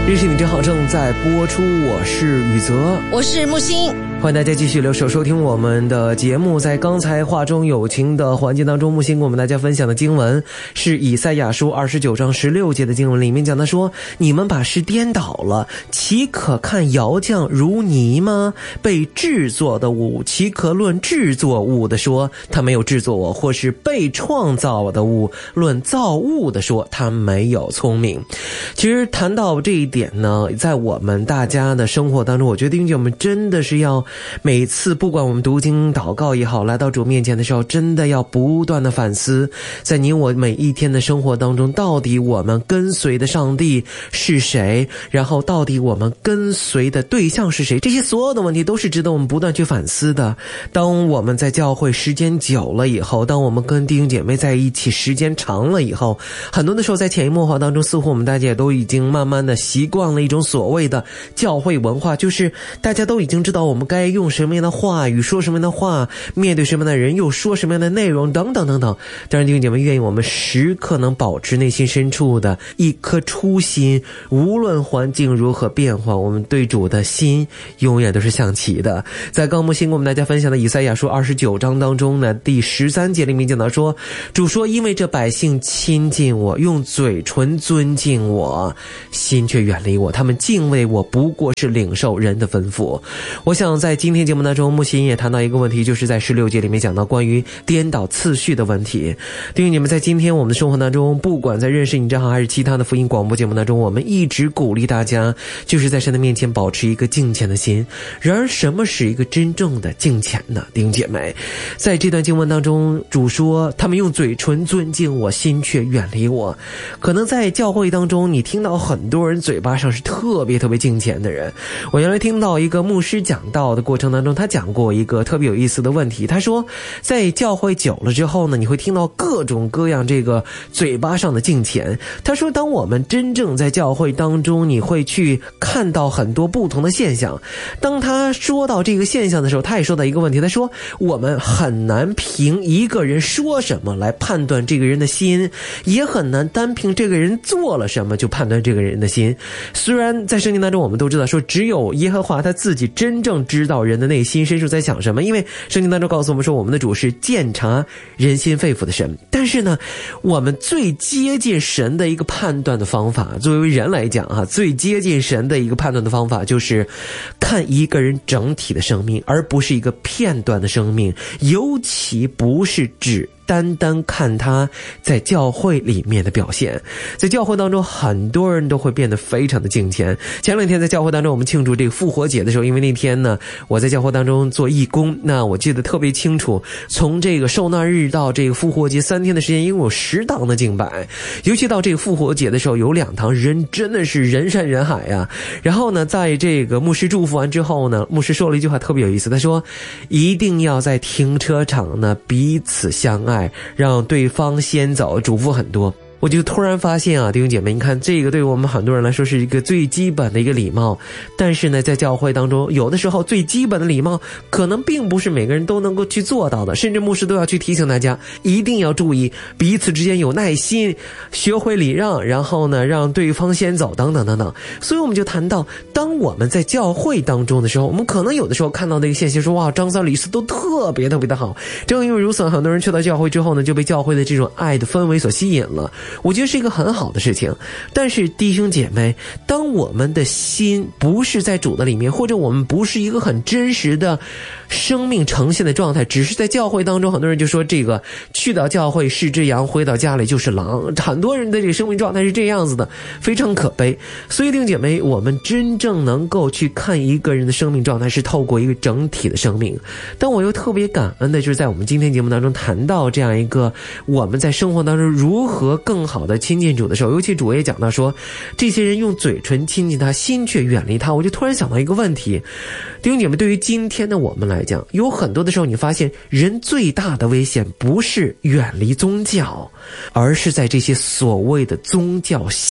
认识你真好正在播出，我是宇泽， 我是木星， 欢迎大家继续留守收听我们的节目。在刚才话中有情的环节当中，木星跟我们大家分享的经文是以赛亚书29章16节的经文，里面讲到说，你们把事颠倒了，岂可看窑匠如泥吗？被制作的物，岂可论制作物的说他没有制作我，或是被创造的物论造物的说他没有聪明。其实谈到这一点呢，在我们大家的生活当中，我觉得弟兄姐妹们真的是要每次不管我们读经祷告也好，来到主面前的时候，真的要不断的反思，在你我每一天的生活当中，到底我们跟随的上帝是谁，然后到底我们跟随的对象是谁，这些所有的问题都是值得我们不断去反思的。当我们在教会时间久了以后，当我们跟弟兄姐妹在一起时间长了以后，很多的时候在潜移默化当中，似乎我们大家也都已经慢慢的习惯了一种所谓的教会文化，就是大家都已经知道我们该用什么样的话语，说什么样的话，面对什么样的人又说什么样的内容等等等等。当然弟兄姐妹，愿意我们时刻能保持内心深处的一颗初心，无论环境如何变化，我们对主的心永远都是向齐的。在刚木星跟我们大家分享的以赛亚书29章当中呢，第13节里面讲到说，主说，因为这百姓亲近我，用嘴唇尊敬我，心却远离我，他们敬畏我不过是领受人的吩咐。我想在今天节目当中，木星也谈到一个问题，就是在16节里面讲到关于颠倒次序的问题。对于你们在今天我们的生活当中，不管在认识你这行还是其他的福音广播节目当中，我们一直鼓励大家就是在神的面前保持一个敬虔的心。然而什么是一个真正的敬虔呢？弟兄姐妹，在这段经文当中，主说他们用嘴唇尊敬我，心却远离我。可能在教会当中，你听到很多人嘴巴上是特别敬虔的人。我原来听到一个牧师讲道的过程当中，他讲过一个特别有意思的问题。他说在教会久了之后呢，你会听到各种各样这个嘴巴上的敬虔。他说当我们真正在教会当中，你会去看到很多不同的现象。当他说到这个现象的时候，他也说到一个问题，他说我们很难凭一个人说什么来判断这个人的心，也很难单凭这个人做了什么就判断这个人的心。虽然在圣经当中我们都知道说，只有耶和华他自己真正知道人的内心深处在想什么，因为圣经当中告诉我们说，我们的主是鉴察人心肺腑的神。但是呢，我们最接近神的一个判断的方法，作为人来讲啊，最接近神的一个判断的方法就是看一个人整体的生命，而不是一个片段的生命，尤其不是指单单看他在教会里面的表现。在教会当中，很多人都会变得非常的敬虔。前两天在教会当中我们庆祝这个复活节的时候，因为那天呢我在教会当中做义工，那我记得特别清楚，从这个受难日到这个复活节3天的时间，因为有10堂的敬拜，尤其到这个复活节的时候，有2堂人真的是人山人海啊。然后呢，在这个牧师祝福完之后呢，牧师说了一句话特别有意思，他说一定要在停车场呢彼此相爱，让对方先走，嘱咐很多。我就突然发现啊，弟兄姐妹，你看这个对我们很多人来说是一个最基本的一个礼貌，但是呢在教会当中，有的时候最基本的礼貌可能并不是每个人都能够去做到的，甚至牧师都要去提醒大家一定要注意彼此之间有耐心，学会礼让，然后呢让对方先走等等等等。所以我们就谈到，当我们在教会当中的时候，我们可能有的时候看到的一个现象说，哇，张三李四都特别的好。正因为如此，很多人去到教会之后呢，就被教会的这种爱的氛围所吸引了，我觉得是一个很好的事情。但是弟兄姐妹，当我们的心不是在主的里面，或者我们不是一个很真实的生命呈现的状态，只是在教会当中，很多人就说这个去到教会是只羊，回到家里就是狼，很多人的这个生命状态是这样子的，非常可悲。所以弟兄姐妹，我们真正能够去看一个人的生命状态，是透过一个整体的生命。但我又特别感恩的就是在我们今天节目当中谈到这样一个我们在生活当中如何更好的亲近主的时候，尤其主也讲到说，这些人用嘴唇亲近他，心却远离他。我就突然想到一个问题，弟兄姐妹，对于今天的我们来讲，有很多的时候你发现人最大的危险不是远离宗教，而是在这些所谓的宗教